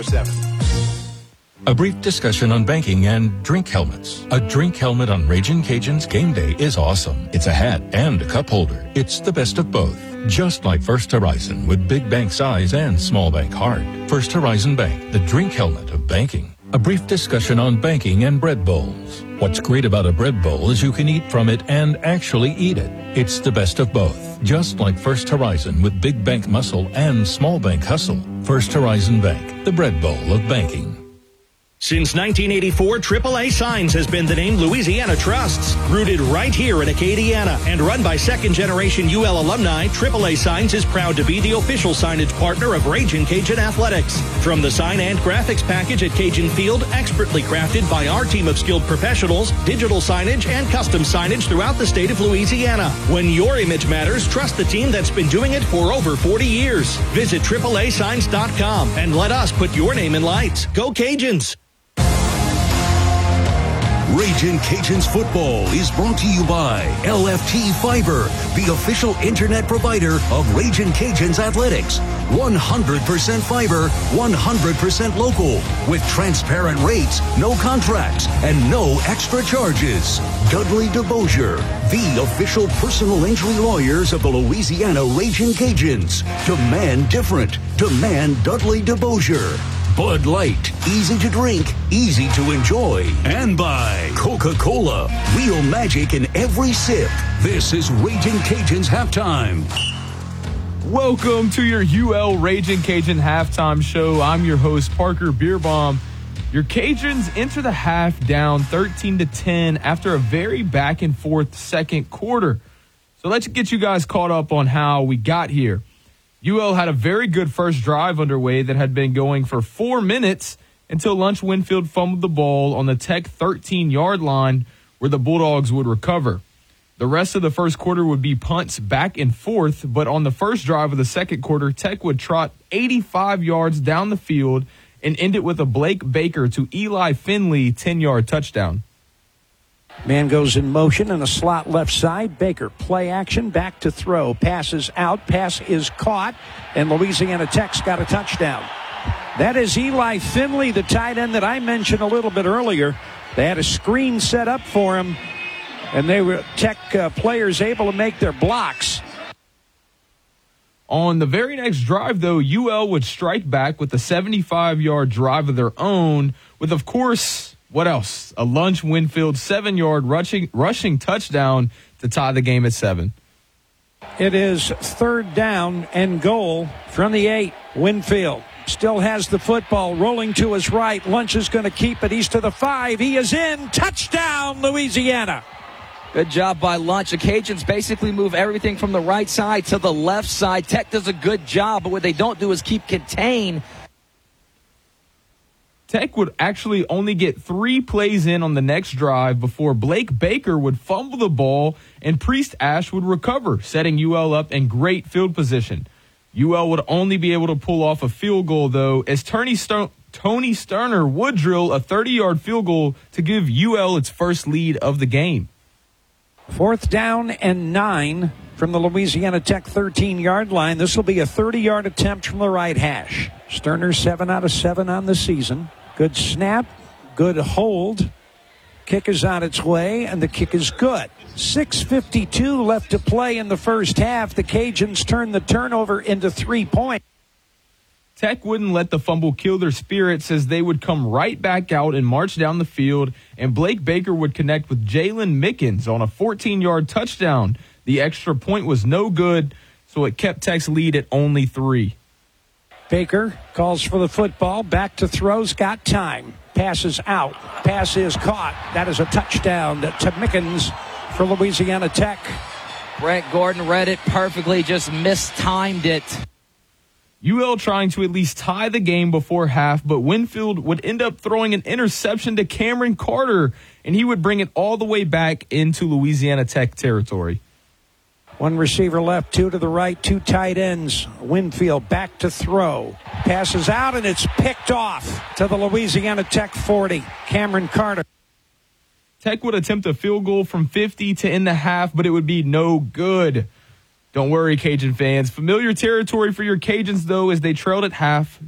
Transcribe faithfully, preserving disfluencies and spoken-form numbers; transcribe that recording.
seven. A brief discussion on banking and drink helmets. A drink helmet on Ragin' Cajun's game day is awesome. It's a hat and a cup holder. It's the best of both. Just like First Horizon with big bank size and small bank heart. First Horizon Bank, the drink helmet of banking. A brief discussion on banking and bread bowls. What's great about a bread bowl is you can eat from it and actually eat it. It's the best of both. Just like First Horizon with big bank muscle and small bank hustle. First Horizon Bank, the bread bowl of banking. Since nineteen eighty-four, triple A Signs has been the name Louisiana trusts. Rooted right here in Acadiana and run by second-generation U L alumni, triple A Signs is proud to be the official signage partner of Ragin' Cajun Athletics. From the sign and graphics package at Cajun Field, expertly crafted by our team of skilled professionals, digital signage, and custom signage throughout the state of Louisiana. When your image matters, trust the team that's been doing it for over forty years. Visit triple A signs dot com and let us put your name in lights. Go Cajuns! Ragin' Cajuns football is brought to you by L F T Fiber, the official internet provider of Ragin' Cajuns Athletics. one hundred percent fiber, one hundred percent local, with transparent rates, no contracts, and no extra charges. Dudley DeBosier, the official personal injury lawyers of the Louisiana Ragin' Cajuns. Demand different. Demand Dudley DeBosier. Bud Light, easy to drink, easy to enjoy. And by Coca-Cola, real magic in every sip. This is Ragin' Cajuns Halftime. Welcome to your U L Ragin' Cajun Halftime Show. I'm your host, Parker Beerbaum. Your Cajuns enter the half down thirteen to ten after a very back and forth second quarter. So let's get you guys caught up on how we got here. U L had a very good first drive underway that had been going for four minutes until Lunch Winfield fumbled the ball on the Tech thirteen-yard line where the Bulldogs would recover. The rest of the first quarter would be punts back and forth, but on the first drive of the second quarter, Tech would trot eighty-five yards down the field and end it with a Blake Baker to Eli Finley ten-yard touchdown. Man goes in motion in a slot left side. Baker, play action, back to throw. Passes out. Pass is caught. And Louisiana Tech's got a touchdown. That is Eli Finley, the tight end that I mentioned a little bit earlier. They had a screen set up for him, and they were Tech uh, players able to make their blocks. On the very next drive, though, U L would strike back with a seventy-five-yard drive of their own with, of course, what else? A Lunch Winfield seven-yard rushing, rushing touchdown to tie the game at seven. It is third down and goal from the eight. Winfield still has the football rolling to his right. Lunch is going to keep it. He's to the five. He is in. Touchdown, Louisiana. Good job by Lunch. The Cajuns basically move everything from the right side to the left side. Tech does a good job, but what they don't do is keep contained. Tech would actually only get three plays in on the next drive before Blake Baker would fumble the ball and Priest Ash would recover, setting U L up in great field position. U L would only be able to pull off a field goal, though, as Tony, Ster- Tony Sterner would drill a thirty-yard field goal to give U L its first lead of the game. Fourth down and nine from the Louisiana Tech thirteen-yard line. This will be a thirty-yard attempt from the right hash. Sterner seven out of seven on the season. Good snap, good hold. Kick is on its way, and the kick is good. six fifty-two left to play in the first half. The Cajuns turn the turnover into three points. Tech wouldn't let the fumble kill their spirits as they would come right back out and march down the field, and Blake Baker would connect with Jalen Mickens on a fourteen-yard touchdown. The extra point was no good, so it kept Tech's lead at only three. Baker calls for the football. Back to throws. Got time. Passes out. Pass is caught. That is a touchdown to Mickens for Louisiana Tech. Brent Gordon read it perfectly, just mistimed it. U L trying to at least tie the game before half, but Winfield would end up throwing an interception to Cameron Carter, and he would bring it all the way back into Louisiana Tech territory. One receiver left, two to the right, two tight ends. Winfield back to throw. Passes out, and it's picked off to the Louisiana Tech forty. Cameron Carter. Tech would attempt a field goal from fifty to end the half, but it would be no good. Don't worry, Cajun fans. Familiar territory for your Cajuns, though, as they trailed at half